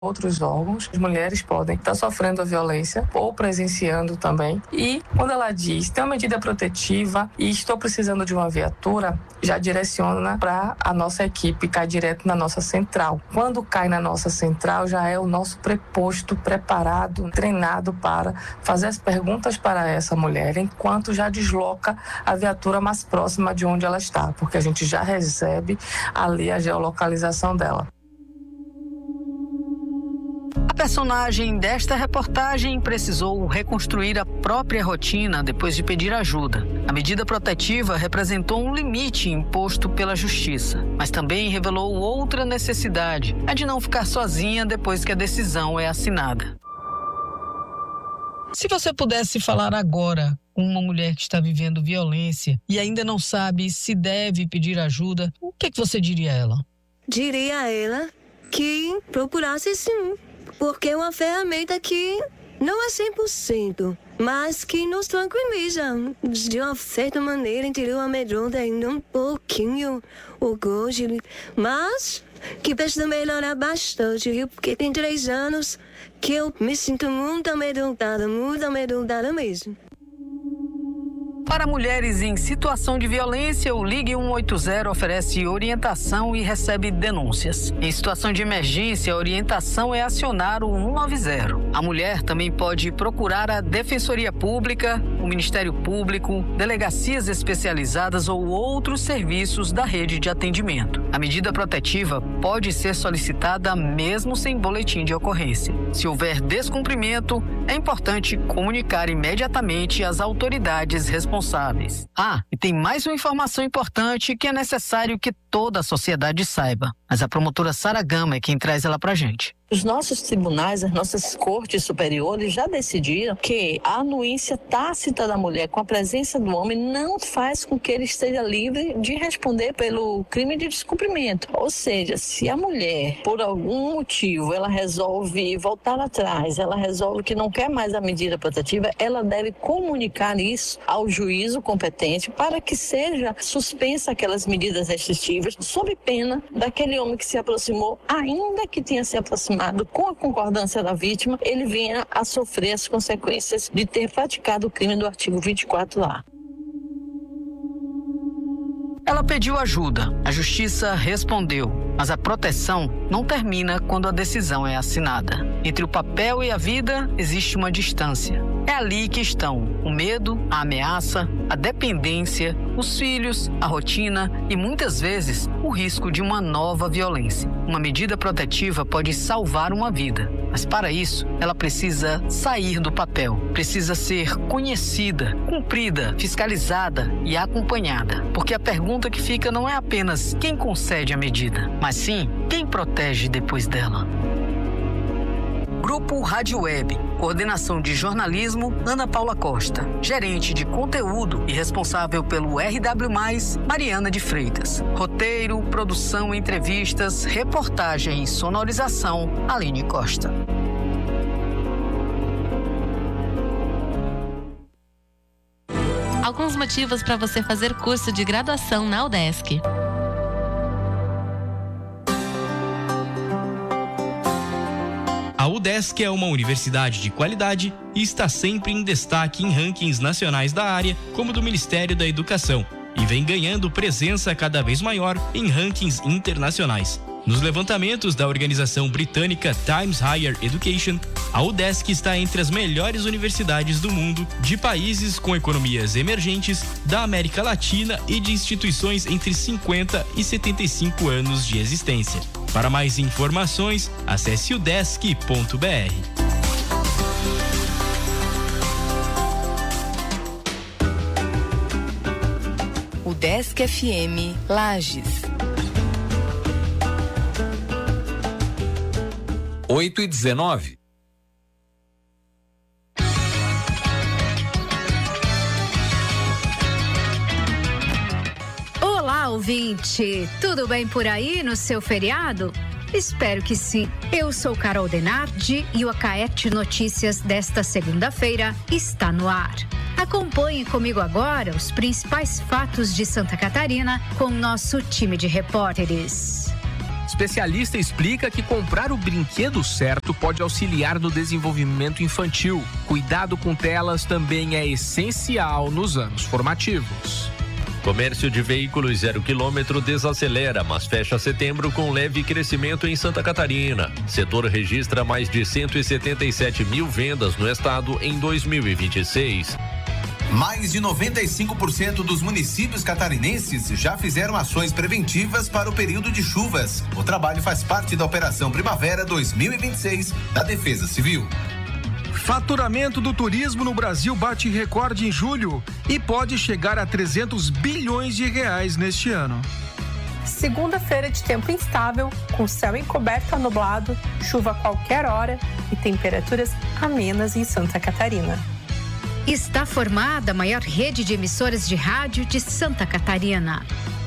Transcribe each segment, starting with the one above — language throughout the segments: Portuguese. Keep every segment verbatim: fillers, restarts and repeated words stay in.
outros órgãos. As mulheres podem estar sofrendo a violência ou presenciando também. E quando ela diz, tem uma medida protetiva e estou precisando de uma viatura, já direciona para a nossa equipe, cai direto na nossa central. Quando cai na nossa central, já é o nosso preposto, preparado, treinado para fazer as perguntas para essa mulher, enquanto já desloca a viatura mais próxima de onde ela está, porque a gente já recebe ali a geolocalização dela. A personagem desta reportagem precisou reconstruir a própria rotina depois de pedir ajuda. A medida protetiva representou um limite imposto pela justiça, mas também revelou outra necessidade, a de não ficar sozinha depois que a decisão é assinada. Se você pudesse falar agora com uma mulher que está vivendo violência e ainda não sabe se deve pedir ajuda, o que, que você diria a ela? Diria a ela que procurasse sim. Porque é uma ferramenta que não é cem por cento, mas que nos tranquiliza. De uma certa maneira, entendeu? Amedronta ainda um pouquinho o gosto, mas que precisa melhorar bastante, viu? Porque tem três anos que eu me sinto muito amedrontada, muito amedrontada mesmo. Para mulheres em situação de violência, o Ligue um oito zero oferece orientação e recebe denúncias. Em situação de emergência, a orientação é acionar o cento e noventa. A mulher também pode procurar a Defensoria Pública, o Ministério Público, delegacias especializadas ou outros serviços da rede de atendimento. A medida protetiva pode ser solicitada mesmo sem boletim de ocorrência. Se houver descumprimento, é importante comunicar imediatamente às autoridades responsáveis. Ah, e tem mais uma informação importante que é necessário que toda a sociedade saiba. Mas a promotora Sara Gama é quem traz ela pra gente. Os nossos tribunais, as nossas cortes superiores já decidiram que a anuência tácita da mulher com a presença do homem não faz com que ele esteja livre de responder pelo crime de descumprimento. Ou seja, se a mulher, por algum motivo, ela resolve voltar atrás, ela resolve que não quer mais a medida protetiva, ela deve comunicar isso ao juízo competente para que seja suspensa aquelas medidas restritivas sob pena daquele homem que se aproximou, ainda que tenha se aproximado com a concordância da vítima, ele venha a sofrer as consequências de ter praticado o crime do artigo vinte e quatro A. Ela pediu ajuda, a justiça respondeu, mas a proteção não termina quando a decisão é assinada. Entre o papel e a vida existe uma distância. É ali que estão o medo, a ameaça, a dependência, os filhos, a rotina e, muitas vezes, o risco de uma nova violência. Uma medida protetiva pode salvar uma vida, mas para isso, ela precisa sair do papel, precisa ser conhecida, cumprida, fiscalizada e acompanhada. Porque a pergunta que fica não é apenas quem concede a medida, mas sim quem protege depois dela. Grupo Rádio Web. Coordenação de jornalismo, Ana Paula Costa. Gerente de conteúdo e responsável pelo R W mais, Mariana de Freitas. Roteiro, produção, entrevistas, reportagem e sonorização, Aline Costa. Alguns motivos para você fazer curso de graduação na UDESC. A UDESC é uma universidade de qualidade e está sempre em destaque em rankings nacionais da área, como do Ministério da Educação, e vem ganhando presença cada vez maior em rankings internacionais. Nos levantamentos da organização britânica Times Higher Education, a UDESC está entre as melhores universidades do mundo, de países com economias emergentes, da América Latina e de instituições entre cinquenta e setenta e cinco anos de existência. Para mais informações, acesse udesc ponto br. UDESC F M Lages. oito e dezenove. Olá, ouvinte! Tudo bem por aí no seu feriado? Espero que sim. Eu sou Carol Denardi e o Acaete Notícias desta segunda-feira está no ar. Acompanhe comigo agora os principais fatos de Santa Catarina com nosso time de repórteres. Especialista explica que comprar o brinquedo certo pode auxiliar no desenvolvimento infantil. Cuidado com telas também é essencial nos anos formativos. Comércio de veículos zero quilômetro desacelera, mas fecha setembro com leve crescimento em Santa Catarina. Setor registra mais de cento e setenta e sete mil vendas no estado em dois mil e vinte e seis. Mais de noventa e cinco por cento dos municípios catarinenses já fizeram ações preventivas para o período de chuvas. O trabalho faz parte da Operação Primavera dois mil e vinte e seis da Defesa Civil. Faturamento do turismo no Brasil bate recorde em julho e pode chegar a trezentos bilhões de reais neste ano. Segunda-feira de tempo instável, com céu encoberto a nublado, chuva a qualquer hora e temperaturas amenas em Santa Catarina. Está formada a maior rede de emissoras de rádio de Santa Catarina.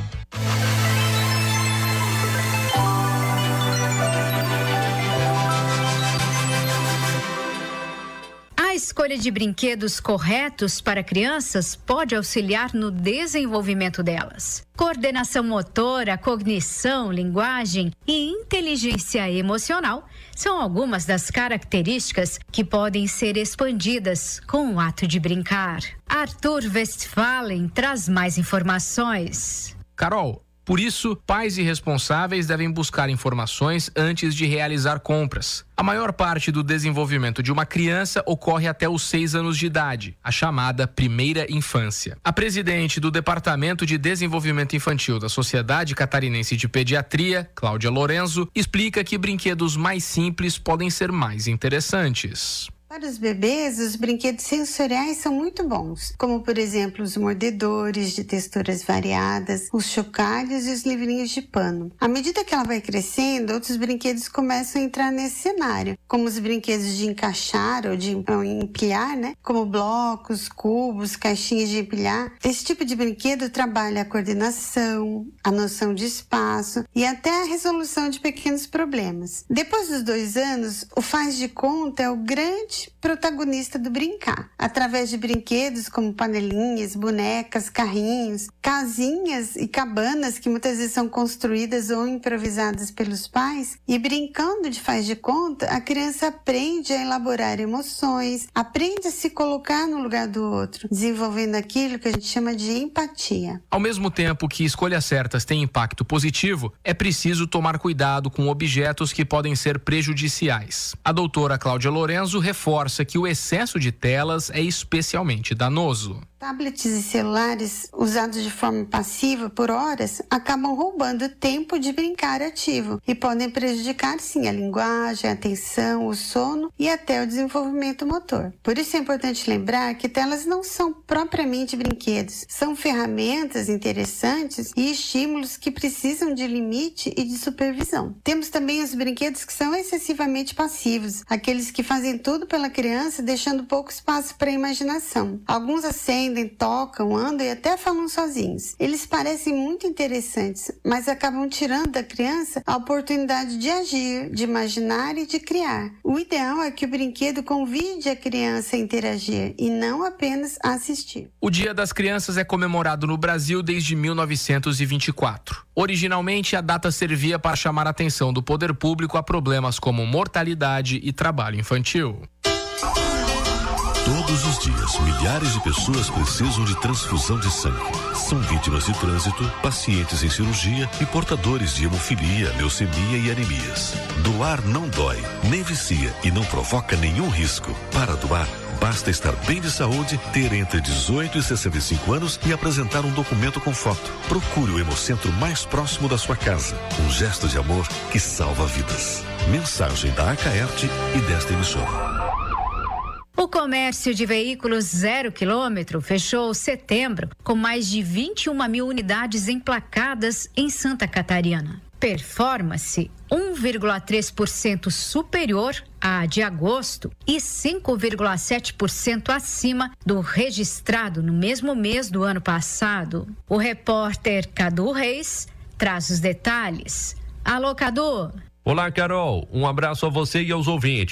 A escolha de brinquedos corretos para crianças pode auxiliar no desenvolvimento delas. Coordenação motora, cognição, linguagem e inteligência emocional são algumas das características que podem ser expandidas com o ato de brincar. Arthur Westphalen traz mais informações. Carol, por isso, pais e responsáveis devem buscar informações antes de realizar compras. A maior parte do desenvolvimento de uma criança ocorre até os seis anos de idade, a chamada primeira infância. A presidente do Departamento de Desenvolvimento Infantil da Sociedade Catarinense de Pediatria, Cláudia Lorenzo, explica que brinquedos mais simples podem ser mais interessantes. Para os bebês, os brinquedos sensoriais são muito bons, como, por exemplo, os mordedores de texturas variadas, os chocalhos e os livrinhos de pano. À medida que ela vai crescendo, outros brinquedos começam a entrar nesse cenário, como os brinquedos de encaixar ou de empilhar, né? Como blocos, cubos, caixinhas de empilhar. Esse tipo de brinquedo trabalha a coordenação, a noção de espaço e até a resolução de pequenos problemas. Depois dos dois anos, o faz de conta é o grande protagonista do brincar, através de brinquedos como panelinhas, bonecas, carrinhos, casinhas e cabanas que muitas vezes são construídas ou improvisadas pelos pais, e brincando de faz de conta, a criança aprende a elaborar emoções, aprende a se colocar no lugar do outro, desenvolvendo aquilo que a gente chama de empatia. Ao mesmo tempo que escolhas certas têm impacto positivo, é preciso tomar cuidado com objetos que podem ser prejudiciais. A doutora Cláudia Lorenzo reforça que o excesso de telas é especialmente danoso. Tablets e celulares usados de forma passiva por horas acabam roubando o tempo de brincar ativo e podem prejudicar, sim, a linguagem, a atenção, o sono e até o desenvolvimento motor. Por isso é importante lembrar que telas não são propriamente brinquedos, são ferramentas interessantes e estímulos que precisam de limite e de supervisão. Temos também os brinquedos que são excessivamente passivos, aqueles que fazem tudo pela criança, deixando pouco espaço para a imaginação. Alguns acendem, tocam, andam e até falam sozinhos. Eles parecem muito interessantes, mas acabam tirando da criança a oportunidade de agir, de imaginar e de criar. O ideal é que o brinquedo convide a criança a interagir e não apenas a assistir. O Dia das Crianças é comemorado no Brasil desde mil novecentos e vinte e quatro. Originalmente, a data servia para chamar a atenção do poder público a problemas como mortalidade e trabalho infantil. Todos os dias, milhares de pessoas precisam de transfusão de sangue. São vítimas de trânsito, pacientes em cirurgia e portadores de hemofilia, leucemia e anemias. Doar não dói, nem vicia e não provoca nenhum risco. Para doar, basta estar bem de saúde, ter entre dezoito e sessenta e cinco anos e apresentar um documento com foto. Procure o hemocentro mais próximo da sua casa. Um gesto de amor que salva vidas. Mensagem da Acaerte e desta emissora. O comércio de veículos zero quilômetro fechou setembro com mais de vinte e uma mil unidades emplacadas em Santa Catarina. Performance um vírgula três por cento superior à de agosto e cinco vírgula sete por cento acima do registrado no mesmo mês do ano passado. O repórter Cadu Reis traz os detalhes. Alô, Cadu! Olá, Carol. Um abraço a você e aos ouvintes.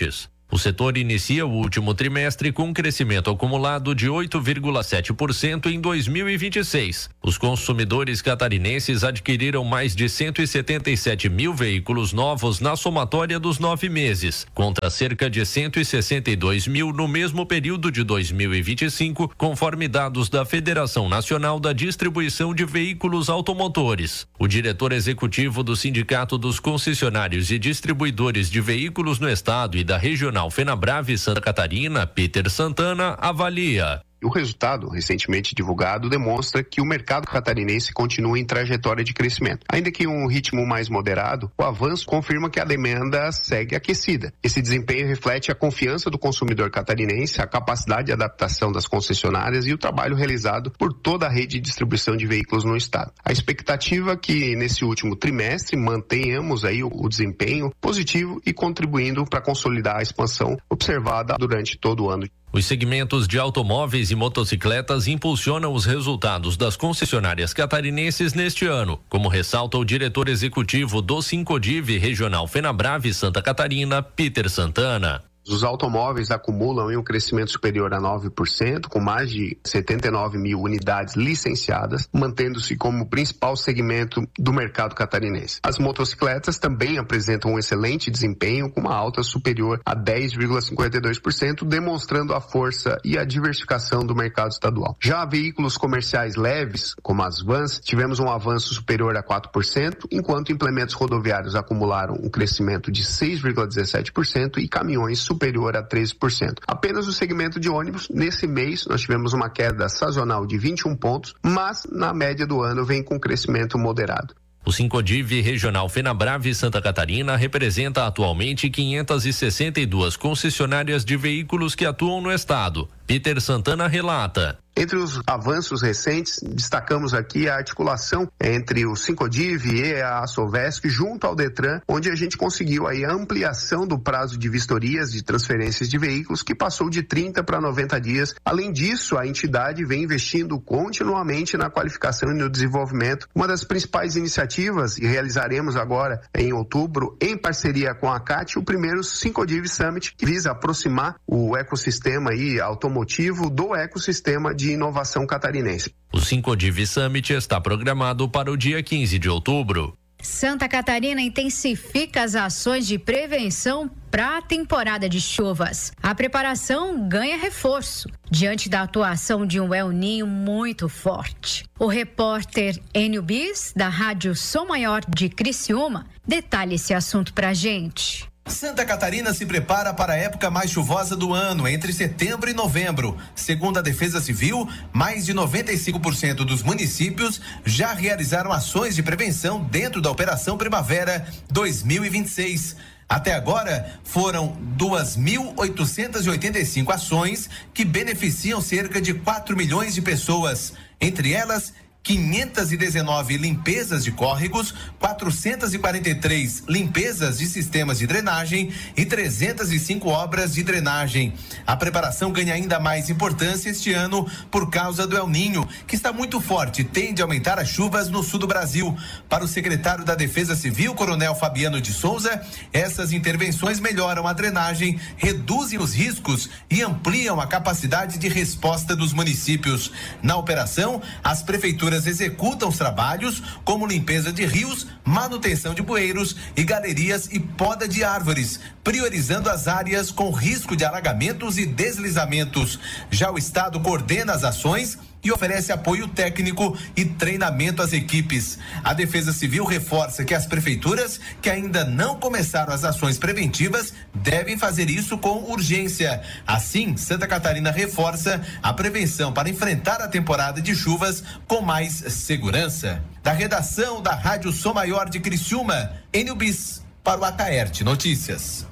O setor inicia o último trimestre com um crescimento acumulado de oito vírgula sete por cento em dois mil e vinte e seis. Os consumidores catarinenses adquiriram mais de cento e setenta e sete mil veículos novos na somatória dos nove meses, contra cerca de cento e sessenta e dois mil no mesmo período de dois mil e vinte e cinco, conforme dados da Federação Nacional da Distribuição de Veículos Automotores. O diretor executivo do Sindicato dos Concessionários e Distribuidores de Veículos no Estado e da Regional Fenabrave Santa Catarina, Peter Santana, avalia. O resultado, recentemente divulgado, demonstra que o mercado catarinense continua em trajetória de crescimento. Ainda que em um ritmo mais moderado, o avanço confirma que a demanda segue aquecida. Esse desempenho reflete a confiança do consumidor catarinense, a capacidade de adaptação das concessionárias e o trabalho realizado por toda a rede de distribuição de veículos no estado. A expectativa é que nesse último trimestre mantenhamos aí o desempenho positivo e contribuindo para consolidar a expansão observada durante todo o ano. Os segmentos de automóveis e motocicletas impulsionam os resultados das concessionárias catarinenses neste ano, como ressalta o diretor executivo do Sincodiv Regional Fenabrave Santa Catarina, Peter Santana. Os automóveis acumulam em um crescimento superior a nove por cento, com mais de setenta e nove mil unidades licenciadas, mantendo-se como principal segmento do mercado catarinense. As motocicletas também apresentam um excelente desempenho, com uma alta superior a dez vírgula cinquenta e dois por cento, demonstrando a força e a diversificação do mercado estadual. Já veículos comerciais leves, como as vans, tivemos um avanço superior a quatro por cento, enquanto implementos rodoviários acumularam um crescimento de seis vírgula dezessete por cento e caminhões superior a treze por cento. Apenas o segmento de ônibus, nesse mês, nós tivemos uma queda sazonal de vinte e um pontos, mas na média do ano vem com crescimento moderado. O Sincodiv Regional Fenabrave Santa Catarina representa atualmente quinhentas e sessenta e duas concessionárias de veículos que atuam no estado. Peter Santana relata. Entre os avanços recentes, destacamos aqui a articulação entre o Sincodiv e a Sovesc junto ao Detran, onde a gente conseguiu aí a ampliação do prazo de vistorias de transferências de veículos, que passou de trinta para noventa dias. Além disso, a entidade vem investindo continuamente na qualificação e no desenvolvimento. Uma das principais iniciativas, e realizaremos agora em outubro, em parceria com a C A T, o primeiro Sincodiv Summit, que visa aproximar o ecossistema aí automotivo do ecossistema de inovação catarinense. O Sincodiv Summit está programado para o dia quinze de outubro. Santa Catarina intensifica as ações de prevenção para a temporada de chuvas. A preparação ganha reforço diante da atuação de um El Niño muito forte. O repórter Enio Bis, da Rádio Som Maior de Criciúma, detalha esse assunto para a gente. Santa Catarina se prepara para a época mais chuvosa do ano, entre setembro e novembro. Segundo a Defesa Civil, mais de noventa e cinco por cento dos municípios já realizaram ações de prevenção dentro da Operação Primavera dois mil e vinte e seis. Até agora, foram duas mil oitocentas e oitenta e cinco ações que beneficiam cerca de quatro milhões de pessoas. Entre elas, quinhentas e dezenove limpezas de córregos, quatrocentas e quarenta e três limpezas de sistemas de drenagem e trezentas e cinco obras de drenagem. A preparação ganha ainda mais importância este ano por causa do El Niño, que está muito forte e tende a aumentar as chuvas no sul do Brasil. Para o secretário da Defesa Civil, Coronel Fabiano de Souza, essas intervenções melhoram a drenagem, reduzem os riscos e ampliam a capacidade de resposta dos municípios. Na operação, as prefeituras executam os trabalhos como limpeza de rios, manutenção de bueiros e galerias e poda de árvores, priorizando as áreas com risco de alagamentos e deslizamentos. Já o estado coordena as ações e oferece apoio técnico e treinamento às equipes. A Defesa Civil reforça que as prefeituras que ainda não começaram as ações preventivas devem fazer isso com urgência. Assim, Santa Catarina reforça a prevenção para enfrentar a temporada de chuvas com mais segurança. Da redação da Rádio Som Maior de Criciúma, Enio Bis, para o Acaerte Notícias.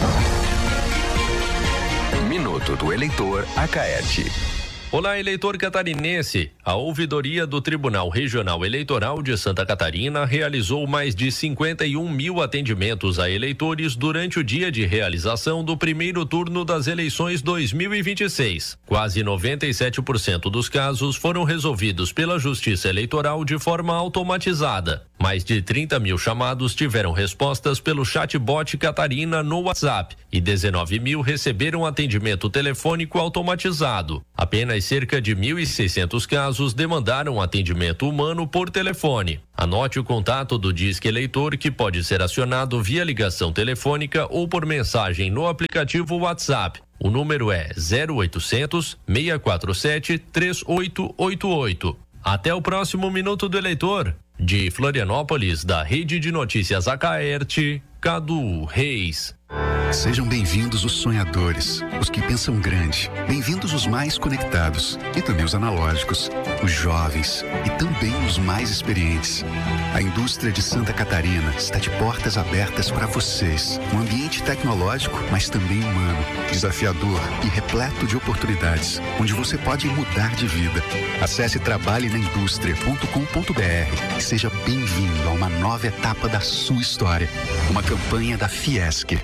Minuto do Eleitor Acaerte. Olá, eleitor catarinense. A ouvidoria do Tribunal Regional Eleitoral de Santa Catarina realizou mais de cinquenta e um mil atendimentos a eleitores durante o dia de realização do primeiro turno das eleições dois mil e vinte e seis. Quase noventa e sete por cento dos casos foram resolvidos pela Justiça Eleitoral de forma automatizada. Mais de trinta mil chamados tiveram respostas pelo chatbot Catarina no WhatsApp e dezenove mil receberam atendimento telefônico automatizado. Apenas cerca de mil e seiscentos casos demandaram atendimento humano por telefone. Anote o contato do Disque Eleitor, que pode ser acionado via ligação telefônica ou por mensagem no aplicativo WhatsApp. O número é zero oitocentos, seis quatro sete, três oito oito oito. Até o próximo Minuto do Eleitor. De Florianópolis, da Rede de Notícias Acaerte, Cadu Reis. Sejam bem-vindos os sonhadores, os que pensam grande. Bem-vindos os mais conectados e também os analógicos, os jovens e também os mais experientes. A indústria de Santa Catarina está de portas abertas para vocês. Um ambiente tecnológico, mas também humano, desafiador e repleto de oportunidades, onde você pode mudar de vida. Acesse trabalhe na indústria ponto com ponto b r e seja bem-vindo a uma nova etapa da sua história. Uma campanha da Fiesc.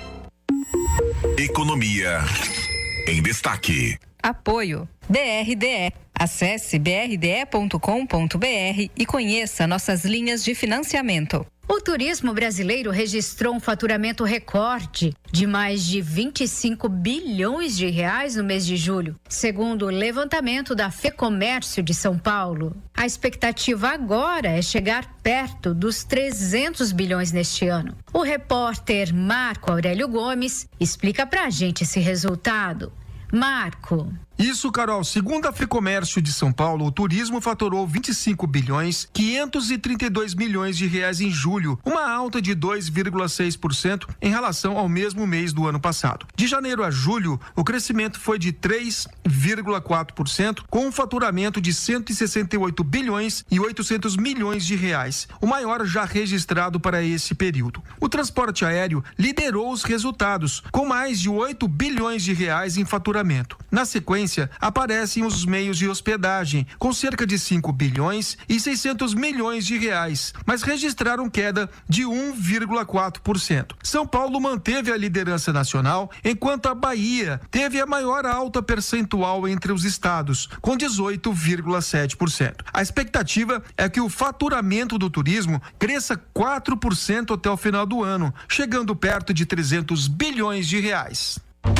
Economia em destaque. Apoio B R D E. Acesse b r d e ponto com ponto b r e conheça nossas linhas de financiamento. O turismo brasileiro registrou um faturamento recorde de mais de vinte e cinco bilhões de reais no mês de julho, segundo o levantamento da FEComércio de São Paulo. A expectativa agora é chegar perto dos trezentos bilhões neste ano. O repórter Marco Aurélio Gomes explica pra gente esse resultado. Marco. Isso, Carol. Segundo a FEComércio de São Paulo, o turismo faturou vinte e cinco bilhões quinhentos e trinta e dois milhões de reais em julho, uma alta de dois vírgula seis por cento em relação ao mesmo mês do ano passado. De janeiro a julho, o crescimento foi de três vírgula quatro por cento, com um faturamento de cento e sessenta e oito bilhões e oitocentos milhões de reais, o maior já registrado para esse período. O transporte aéreo liderou os resultados, com mais de oito bilhões de reais em faturamento. Na sequência, aparecem os meios de hospedagem, com cerca de cinco bilhões e seiscentos milhões de reais, mas registraram queda de um vírgula quatro por cento. São Paulo manteve a liderança nacional, enquanto a Bahia teve a maior alta percentual entre os estados, com dezoito vírgula sete por cento. A expectativa é que o faturamento do turismo cresça quatro por cento até o final do ano, chegando perto de trezentos bilhões de reais.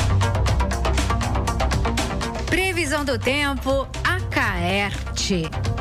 Previsão do tempo, Acaerte.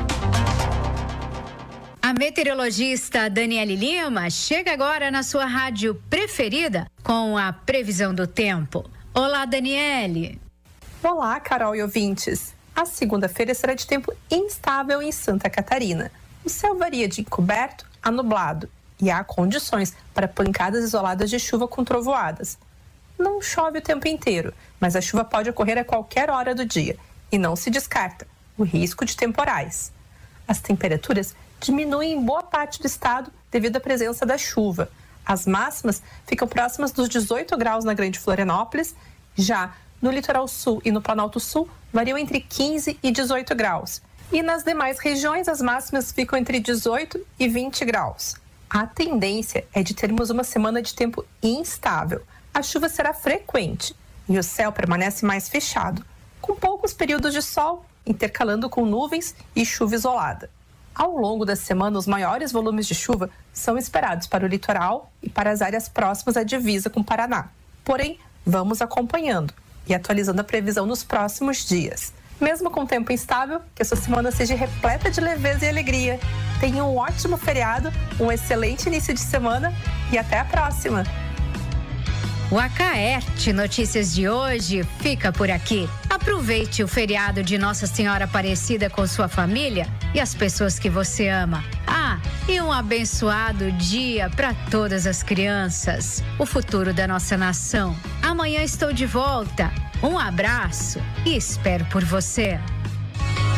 A meteorologista Daniele Lima chega agora na sua rádio preferida com a previsão do tempo. Olá, Daniele. Olá, Carol e ouvintes. A segunda-feira será de tempo instável em Santa Catarina. O céu varia de encoberto a nublado e há condições para pancadas isoladas de chuva com trovoadas. Não chove o tempo inteiro, mas a chuva pode ocorrer a qualquer hora do dia e não se descarta o risco de temporais. As temperaturas diminuem em boa parte do estado devido à presença da chuva. As máximas ficam próximas dos dezoito graus na Grande Florianópolis, já no litoral sul e no Planalto Sul variam entre quinze e dezoito graus. E nas demais regiões as máximas ficam entre dezoito e vinte graus. A tendência é de termos uma semana de tempo instável. A chuva será frequente e o céu permanece mais fechado, com poucos períodos de sol, intercalando com nuvens e chuva isolada. Ao longo da semana, os maiores volumes de chuva são esperados para o litoral e para as áreas próximas à divisa com o Paraná. Porém, vamos acompanhando e atualizando a previsão nos próximos dias. Mesmo com tempo instável, que essa semana seja repleta de leveza e alegria. Tenha um ótimo feriado, um excelente início de semana e até a próxima! O Acaerte Notícias de hoje fica por aqui. Aproveite o feriado de Nossa Senhora Aparecida com sua família e as pessoas que você ama. Ah, e um abençoado dia para todas as crianças, o futuro da nossa nação. Amanhã estou de volta. Um abraço e espero por você.